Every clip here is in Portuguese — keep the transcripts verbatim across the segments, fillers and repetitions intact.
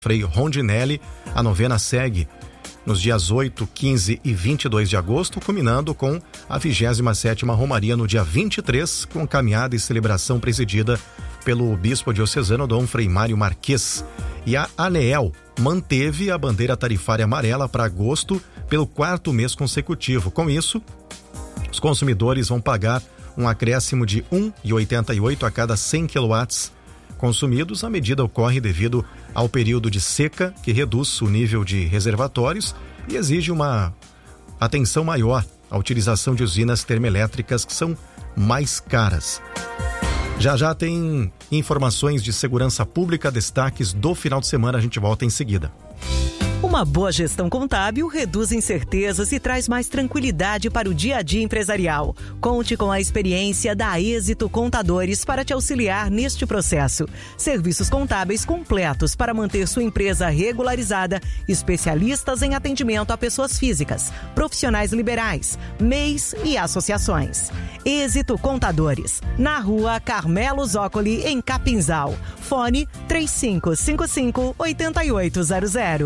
Frei Rondinelli. A novena segue nos dias oito, quinze e vinte e dois de agosto, culminando com a vigésima sétima Romaria no dia vinte e três, com caminhada e celebração presidida pelo bispo diocesano Dom Frei Mário Marques. E a ANEEL manteve a bandeira tarifária amarela para agosto pelo quarto mês consecutivo. Com isso, os consumidores vão pagar um acréscimo de um real e oitenta e oito centavos a cada cem quilowatts consumidos. A medida ocorre devido ao período de seca, que reduz o nível de reservatórios e exige uma atenção maior à utilização de usinas termoelétricas que são mais caras. Já já tem informações de segurança pública, destaques do final de semana, a gente volta em seguida. Uma boa gestão contábil reduz incertezas e traz mais tranquilidade para o dia a dia empresarial. Conte com a experiência da Êxito Contadores para te auxiliar neste processo. Serviços contábeis completos para manter sua empresa regularizada, especialistas em atendimento a pessoas físicas, profissionais liberais, M E Is e associações. Êxito Contadores, na rua Carmelo Zócoli, em Capinzal. Fone três cinco cinco cinco, oito oito zero zero.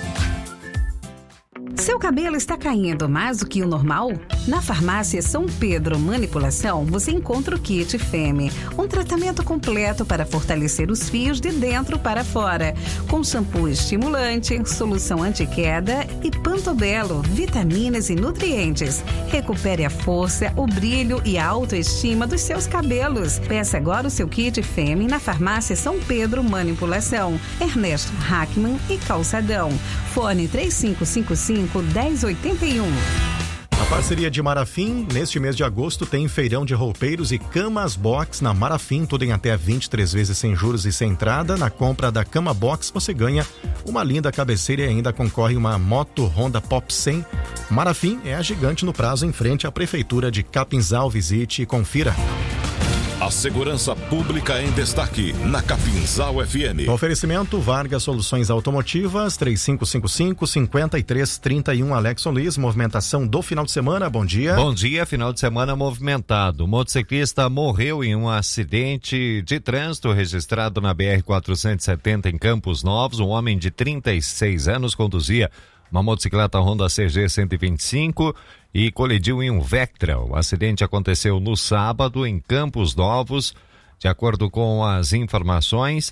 Seu cabelo está caindo mais do que o normal? Na Farmácia São Pedro Manipulação, você encontra o Kit Femme, um tratamento completo para fortalecer os fios de dentro para fora, com shampoo estimulante, solução anti-queda e Pantobelo, vitaminas e nutrientes. Recupere a força, o brilho e a autoestima dos seus cabelos. Peça agora o seu Kit Femme na Farmácia São Pedro Manipulação, Ernesto Hackman e Calçadão. Fone três cinco cinco cinco, um zero oito um. A parceria de Marafim, neste mês de agosto, tem feirão de roupeiros e camas box na Marafim, tudo em até vinte e três vezes sem juros e sem entrada. Na compra da cama box, você ganha uma linda cabeceira e ainda concorre uma moto Honda Pop cem. Marafim é a gigante no prazo, em frente à Prefeitura de Capinzal. Visite e confira. A segurança pública em destaque na Capinzal F M. Oferecimento Vargas Soluções Automotivas, três cinco cinco cinco, cinco três três um. Alexson Luiz, movimentação do final de semana, bom dia. Bom dia, final de semana movimentado. O motociclista morreu em um acidente de trânsito registrado na B R quatrocentos e setenta em Campos Novos. Um homem de trinta e seis anos conduzia uma motocicleta Honda C G cento e vinte e cinco e colidiu em um Vectra. O acidente aconteceu no sábado em Campos Novos. De acordo com as informações,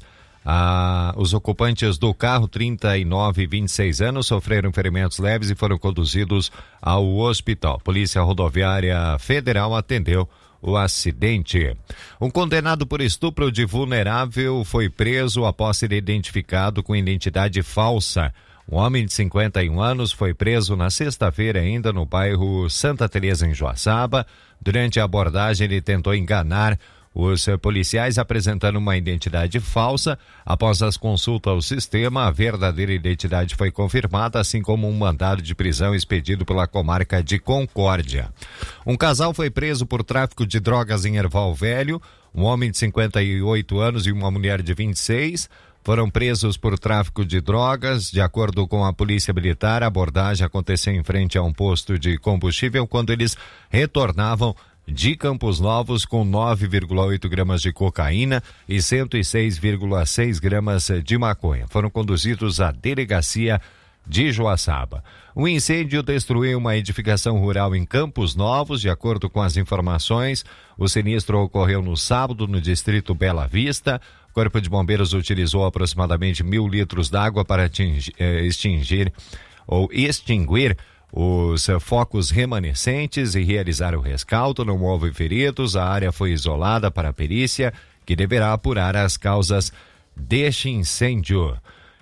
ah, os ocupantes do carro, trinta e nove e vinte e seis anos, sofreram ferimentos leves e foram conduzidos ao hospital. Polícia Rodoviária Federal atendeu o acidente. Um condenado por estupro de vulnerável foi preso após ser identificado com identidade falsa. Um homem de cinquenta e um anos foi preso na sexta-feira ainda no bairro Santa Teresa, em Joaçaba. Durante a abordagem, ele tentou enganar os policiais apresentando uma identidade falsa. Após as consultas ao sistema, a verdadeira identidade foi confirmada, assim como um mandado de prisão expedido pela comarca de Concórdia. Um casal foi preso por tráfico de drogas em Erval Velho. Um homem de cinquenta e oito anos e uma mulher de vinte e seis foram presos por tráfico de drogas. De acordo com a Polícia Militar, a abordagem aconteceu em frente a um posto de combustível quando eles retornavam de Campos Novos com nove vírgula oito gramas de cocaína e cento e seis vírgula seis gramas de maconha. Foram conduzidos à delegacia de Joaçaba. O incêndio destruiu uma edificação rural em Campos Novos. De acordo com as informações, o sinistro ocorreu no sábado no distrito Bela Vista. O Corpo de Bombeiros utilizou aproximadamente mil litros d'água para atingir, eh, extingir ou extinguir os eh, focos remanescentes e realizar o rescaldo. Não houve feridos. A área foi isolada para a perícia, que deverá apurar as causas deste incêndio.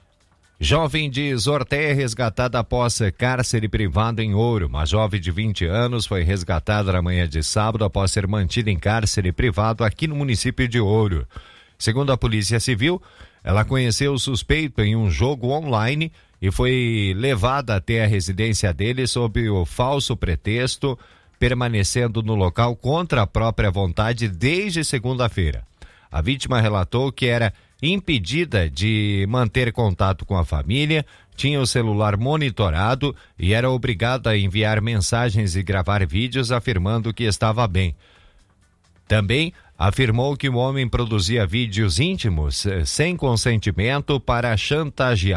Jovem de Zorté é resgatada após cárcere privado em Ouro. Uma jovem de vinte anos foi resgatada na manhã de sábado após ser mantida em cárcere privado aqui no município de Ouro. Segundo a Polícia Civil, ela conheceu o suspeito em um jogo online e foi levada até a residência dele sob o falso pretexto, permanecendo no local contra a própria vontade desde segunda-feira. A vítima relatou que era impedida de manter contato com a família, tinha o celular monitorado e era obrigada a enviar mensagens e gravar vídeos afirmando que estava bem. Também afirmou que o homem produzia vídeos íntimos sem consentimento para chantagear